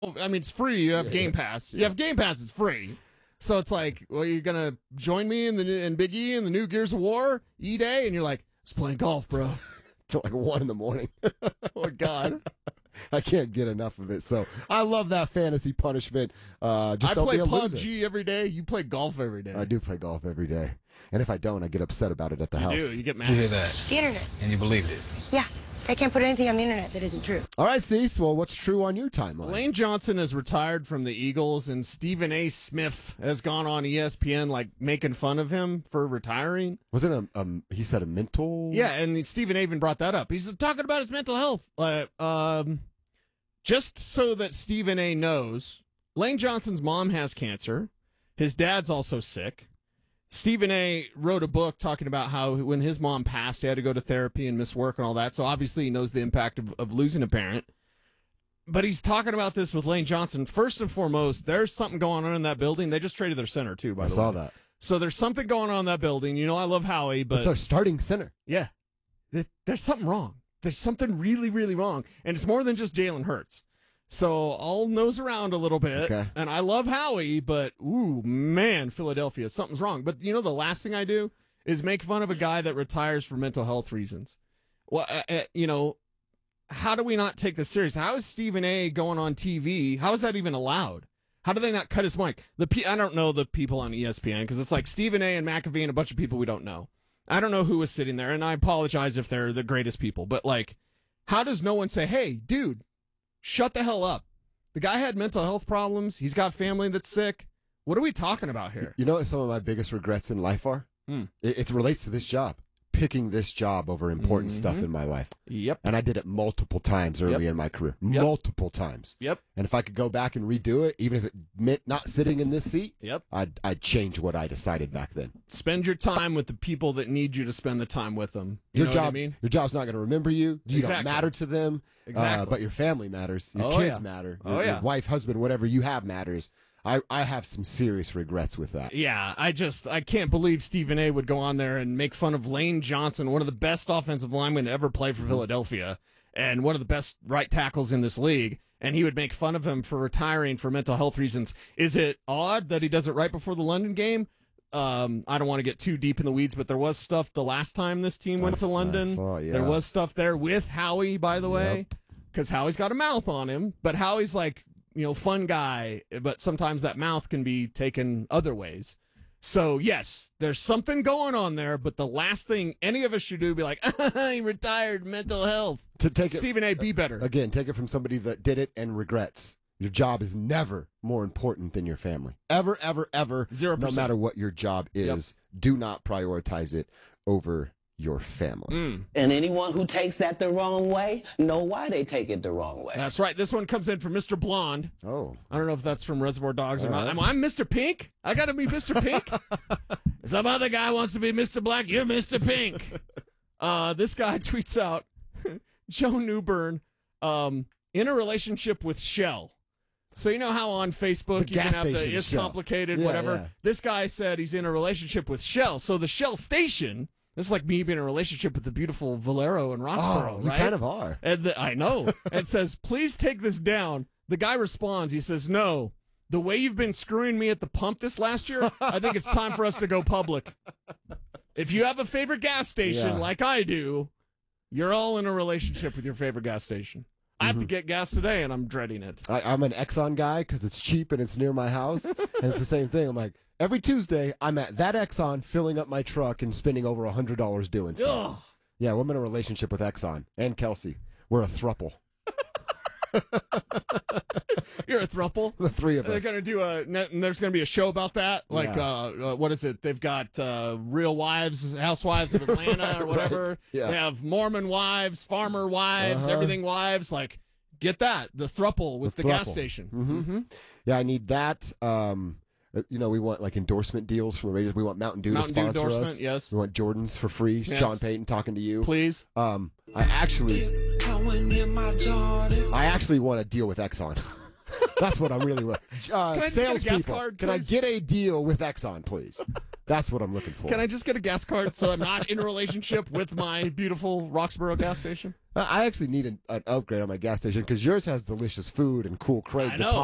I mean, it's free. You have Game Pass. You have Game Pass. It's free. So it's like, well, you're gonna join me in Big E in the new Gears of War E-Day, and you're like, it's playing golf, bro. Till like 1 a.m. Oh God. I can't get enough of it. So I love that fantasy punishment. Just I don't play be a loser. PUBG every day. You play golf every day. I do play golf every day. And if I don't, I get upset about it at the house. You do. You get mad. Did you hear that? The internet. And you believed it? Yeah. They can't put anything on the internet that isn't true. All right, Cease. Well, what's true on your timeline? Lane Johnson has retired from the Eagles, and Stephen A. Smith has gone on ESPN, like, making fun of him for retiring. Wasn't he said a mental? Yeah, and Stephen A. even brought that up. He's talking about his mental health. Just so that Stephen A. knows, Lane Johnson's mom has cancer. His dad's also sick. Stephen A. wrote a book talking about how when his mom passed, he had to go to therapy and miss work and all that. So obviously he knows the impact of losing a parent. But he's talking about this with Lane Johnson. First and foremost, there's something going on in that building. They just traded their center, too, by the way. I saw that. So there's something going on in that building. You know, I love Howie, but... It's our starting center. Yeah. There's something wrong. There's something really, really wrong. And it's more than just Jalen Hurts. So I'll nose around a little bit. Okay. And I love Howie, but, ooh, man, Philadelphia, something's wrong. But, you know, the last thing I do is make fun of a guy that retires for mental health reasons. Well, you know, how do we not take this serious? How is Stephen A. going on TV? How is that even allowed? How do they not cut his mic? I don't know the people on ESPN because it's like Stephen A. and McAfee and a bunch of people we don't know. I don't know who was sitting there, and I apologize if they're the greatest people. But, like, how does no one say, hey, dude, shut the hell up. The guy had mental health problems. He's got family that's sick. What are we talking about here? You know what some of my biggest regrets in life are? It relates to this job. Picking this job over important stuff in my life. Yep. And I did it multiple times early in my career. Multiple times. Yep. And if I could go back and redo it, even if it meant not sitting in this seat, Yep. I'd change what I decided back then. Spend your time with the people that need you to spend the time with them. You know Your what I mean? Your job's not going to remember you. You Exactly. don't matter to them. Exactly. But your family matters. Your Oh, kids yeah. matter. Oh, Your yeah. wife, husband, whatever you have matters. I have some serious regrets with that. Yeah, I can't believe Stephen A. would go on there and make fun of Lane Johnson, one of the best offensive linemen to ever play for Philadelphia, and one of the best right tackles in this league, and he would make fun of him for retiring for mental health reasons. Is it odd that he does it right before the London game? I don't want to get too deep in the weeds, but there was stuff the last time this team went to London. yeah. There was stuff there with Howie, by the way, because Howie's got a mouth on him, but Howie's like, you know, fun guy, but sometimes that mouth can be taken other ways. So, yes, there's something going on there, but the last thing any of us should do be like, he retired, mental health. To take Stephen A., be better. Again, take it from somebody that did it and regrets. Your job is never more important than your family. Ever, ever, ever. 0%. No matter what your job is, do not prioritize it over your family. And anyone who takes that the wrong way, know why they take it the wrong way. That's right. This one comes in from Mr. Blonde. Oh. I don't know if that's from Reservoir Dogs or not. I'm Mr. Pink? I got to be Mr. Pink? Some other guy wants to be Mr. Black. You're Mr. Pink. This guy tweets out, Joe Newbern, in a relationship with Shell. So you know how on Facebook The you can gas have the station It's Shell. Complicated, Yeah, whatever. yeah. This guy said he's in a relationship with Shell. So the Shell station, this is like me being in a relationship with the beautiful Valero in Roxborough, Oh, you right? kind of are. And I know. And says, please take this down. The guy responds. He says, no, the way you've been screwing me at the pump this last year, I think it's time for us to go public. If you have a favorite gas station like I do, you're all in a relationship with your favorite gas station. I have to get gas today, and I'm dreading it. I'm an Exxon guy because it's cheap and it's near my house. And it's the same thing. I'm like, every Tuesday, I'm at that Exxon filling up my truck and spending over $100 doing so. Ugh. Yeah, we're in a relationship with Exxon and Kelsey. We're a thruple. You're a thruple. The three of They're us. going to do and there's going to be a show about that. Like, what is it? They've got Real Wives, Housewives of Atlanta or whatever. Right. Yeah. They have Mormon wives, farmer wives, everything wives. Like, get that. The thruple with the gas thruple. station. Mm-hmm. Yeah, I need that. You know, we want like endorsement deals from the radio. We want Mountain Dew Mountain to Dew sponsor endorsement, us. yes. We want Jordans for free. Yes. Sean Payton talking to you. Please. I actually want to deal with Exxon. That's what I'm really want. I just get a gas Salespeople, card, can I please? get a deal with Exxon, please? That's what I'm looking for. Can I just get a gas card so I'm not in a relationship with my beautiful Roxborough gas station? I actually need an upgrade on my gas station because yours has delicious food and cool crate. I know.